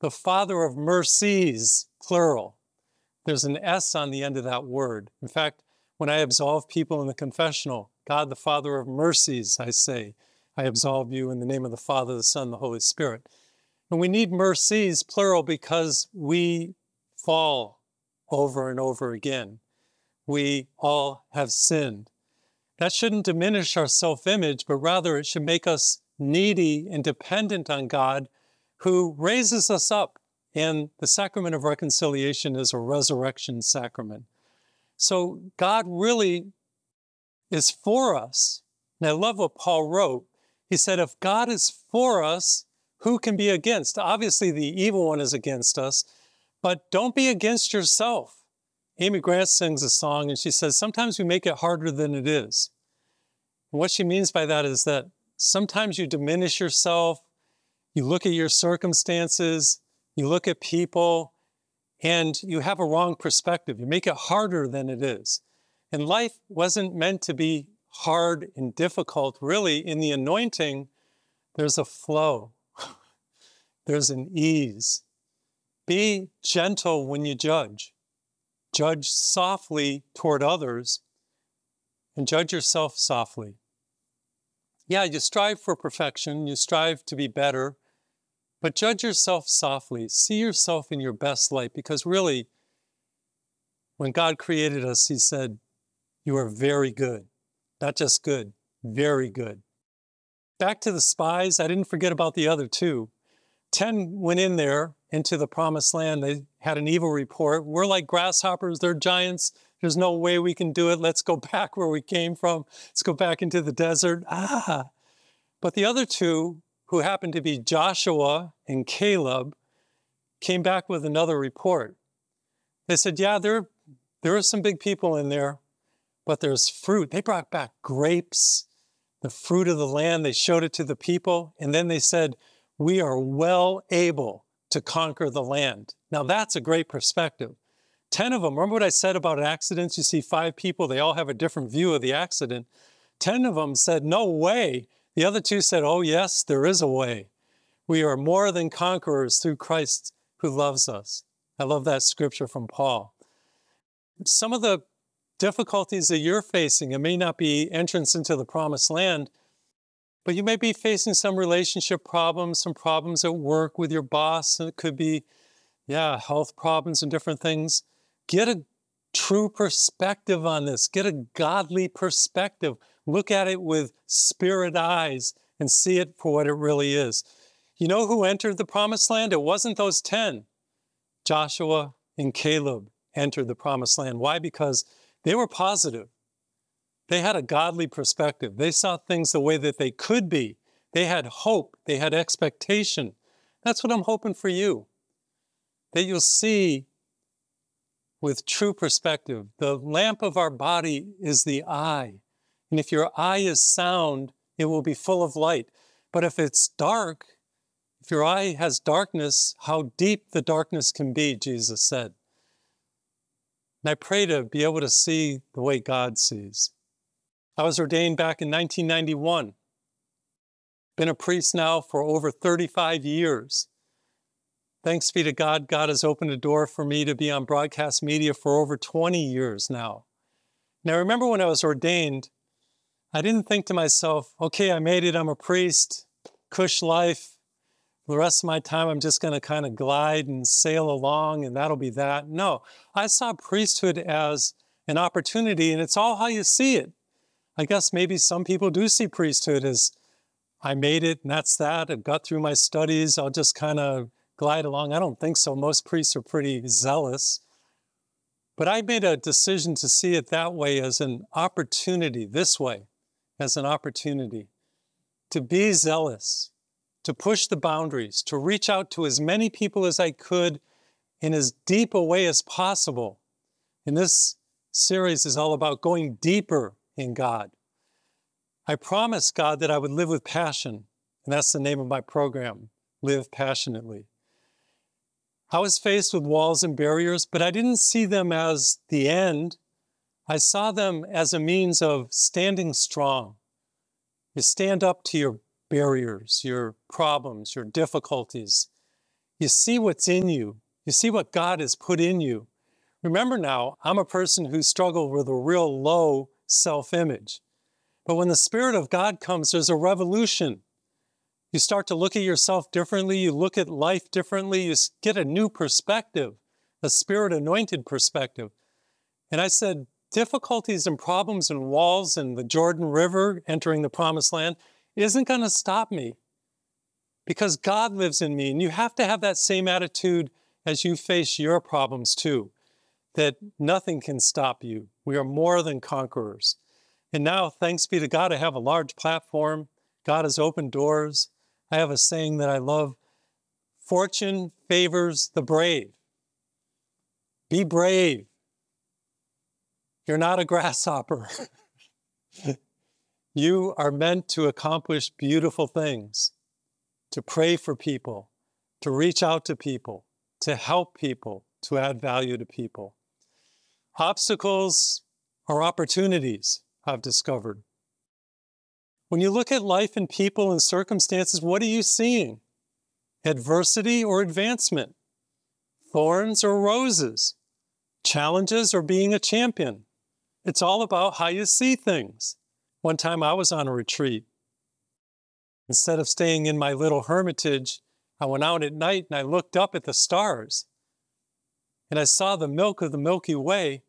the Father of mercies, plural. There's an S on the end of that word. In fact, when I absolve people in the confessional, God, the Father of mercies, I say, I absolve you in the name of the Father, the Son, the Holy Spirit. And we need mercies, plural, because we fall over and over again. We all have sinned. That shouldn't diminish our self-image, but rather it should make us needy and dependent on God, who raises us up. And the sacrament of reconciliation is a resurrection sacrament. So God really is for us. And I love what Paul wrote. He said, if God is for us, who can be against? Obviously, the evil one is against us, but don't be against yourself. Amy Grant sings a song and she says, sometimes we make it harder than it is. And what she means by that is that sometimes you diminish yourself, you look at your circumstances, you look at people, and you have a wrong perspective. You make it harder than it is. And life wasn't meant to be hard and difficult. Really, in the anointing, there's a flow. There's an ease. Be gentle when you judge. Judge softly toward others, and judge yourself softly. Yeah, you strive for perfection, you strive to be better, but judge yourself softly. See yourself in your best light, because really, when God created us, he said, you are very good. Not just good, very good. Back to the spies, I didn't forget about the other two. 10 went in there into the promised land. They had an evil report. We're like grasshoppers, they're giants. There's no way we can do it. Let's go back where we came from. Let's go back into the desert. But the other two, who happened to be Joshua and Caleb, came back with another report. They said, yeah, there are some big people in there, but there's fruit. They brought back grapes, the fruit of the land. They showed it to the people. And then they said, we are well able to conquer the land. Now that's a great perspective. 10 of them, remember what I said about accidents? You see 5 people, they all have a different view of the accident. 10 of them said, no way. The other 2 said, oh yes, there is a way. We are more than conquerors through Christ who loves us. I love that scripture from Paul. Some of the difficulties that you're facing, it may not be entrance into the promised land, but you may be facing some relationship problems, some problems at work with your boss. And it could be, health problems and different things. Get a true perspective on this. Get a godly perspective. Look at it with spirit eyes and see it for what it really is. You know who entered the promised land? It wasn't those 10. Joshua and Caleb entered the promised land. Why? Because they were positive. They had a godly perspective. They saw things the way that they could be. They had hope. They had expectation. That's what I'm hoping for you. That you'll see with true perspective. The lamp of our body is the eye. And if your eye is sound, it will be full of light. But if it's dark, if your eye has darkness, how deep the darkness can be, Jesus said. And I pray to be able to see the way God sees. I was ordained back in 1991. Been a priest now for over 35 years. Thanks be to God, God has opened a door for me to be on broadcast media for over 20 years now. Now, remember when I was ordained, I didn't think to myself, okay, I made it, I'm a priest, cush life. For the rest of my time, I'm just going to kind of glide and sail along, and that'll be that. No, I saw priesthood as an opportunity, and it's all how you see it. I guess maybe some people do see priesthood as, I made it, and that's that. I've got through my studies, I'll just kind of glide along. I don't think so. Most priests are pretty zealous. But I made a decision to see it that way, as an opportunity, this way, as an opportunity to be zealous, to push the boundaries, to reach out to as many people as I could in as deep a way as possible. And this series is all about going deeper in God. I promised God that I would live with passion, and that's the name of my program, Live Passionately. I was faced with walls and barriers, but I didn't see them as the end. I saw them as a means of standing strong. You stand up to your barriers, your problems, your difficulties. You see what's in you. You see what God has put in you. Remember now, I'm a person who struggled with a real low self-image. But when the Spirit of God comes, there's a revolution. You start to look at yourself differently. You look at life differently. You get a new perspective, a Spirit-anointed perspective. And I said, difficulties and problems and walls and the Jordan River entering the Promised Land isn't going to stop me because God lives in me. And you have to have that same attitude as you face your problems too, that nothing can stop you. We are more than conquerors. And now, thanks be to God, I have a large platform. God has opened doors. I have a saying that I love: fortune favors the brave. Be brave. You're not a grasshopper. You are meant to accomplish beautiful things, to pray for people, to reach out to people, to help people, to add value to people. Obstacles are opportunities, I've discovered. When you look at life and people and circumstances, what are you seeing? Adversity or advancement? Thorns or roses? Challenges or being a champion? It's all about how you see things. One time I was on a retreat. Instead of staying in my little hermitage, I went out at night and I looked up at the stars. And I saw the milk of the Milky Way.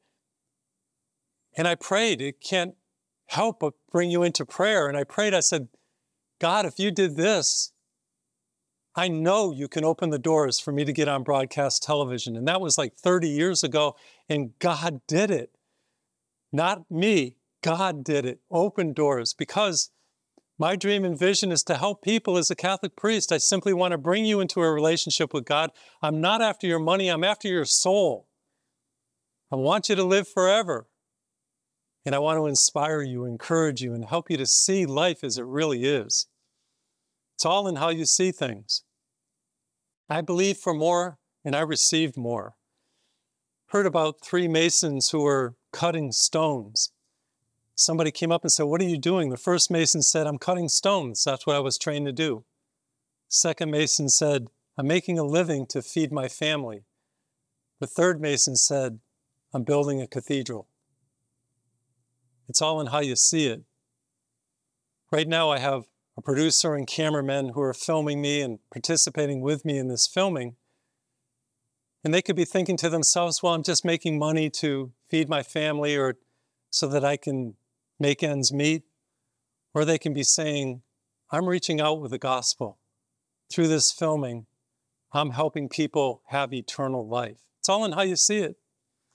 And I prayed. It can't help but bring you into prayer. And I prayed, I said, God, if you did this, I know you can open the doors for me to get on broadcast television. And that was like 30 years ago. And God did it. Not me. God did it. Open doors. Because my dream and vision is to help people as a Catholic priest. I simply want to bring you into a relationship with God. I'm not after your money. I'm after your soul. I want you to live forever. And I want to inspire you, encourage you, and help you to see life as it really is. It's all in how you see things. I believed for more, and I received more. Heard about 3 Masons who were cutting stones. Somebody came up and said, "What are you doing?" The first Mason said, "I'm cutting stones. That's what I was trained to do." Second Mason said, "I'm making a living to feed my family." The third Mason said, "I'm building a cathedral." It's all in how you see it. Right now I have a producer and cameraman who are filming me and participating with me in this filming. And they could be thinking to themselves, well, I'm just making money to feed my family or so that I can make ends meet. Or they can be saying, I'm reaching out with the gospel. Through this filming, I'm helping people have eternal life. It's all in how you see it.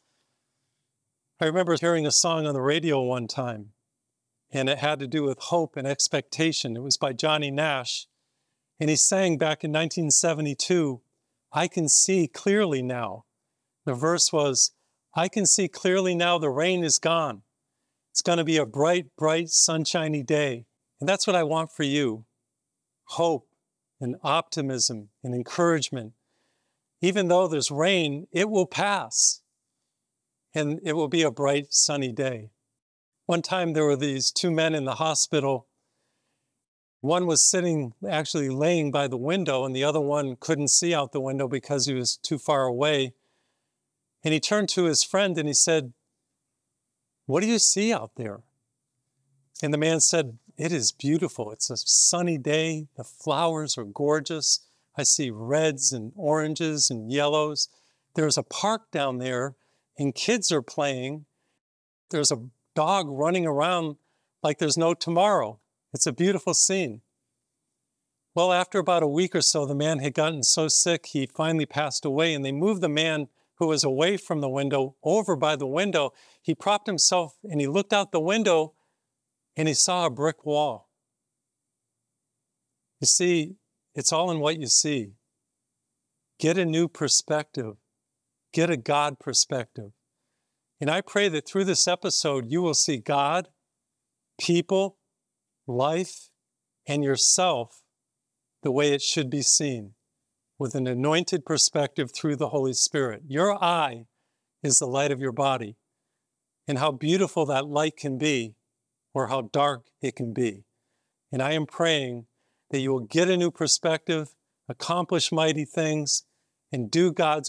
I remember hearing a song on the radio one time, and it had to do with hope and expectation. It was by Johnny Nash, and he sang back in 1972, "I can see clearly now." The verse was, "I can see clearly now the rain is gone. It's going to be a bright, bright, sunshiny day." And that's what I want for you. Hope and optimism and encouragement. Even though there's rain, it will pass. And it will be a bright, sunny day. One time there were these 2 men in the hospital. One was sitting, actually laying by the window, and the other one couldn't see out the window because he was too far away. And he turned to his friend and he said, "What do you see out there?" And the man said, "It is beautiful. It's a sunny day. The flowers are gorgeous. I see reds and oranges and yellows. There's a park down there and kids are playing. There's a dog running around like there's no tomorrow. It's a beautiful scene." Well, after about a week or so, the man had gotten so sick, he finally passed away, and they moved the man who was away from the window over by the window. He propped himself and he looked out the window and he saw a brick wall. You see, it's all in what you see. Get a new perspective. Get a God perspective. And I pray that through this episode, you will see God, people, life, and yourself the way it should be seen, with an anointed perspective through the Holy Spirit. Your eye is the light of your body, and how beautiful that light can be, or how dark it can be. And I am praying that you will get a new perspective, accomplish mighty things, and do God's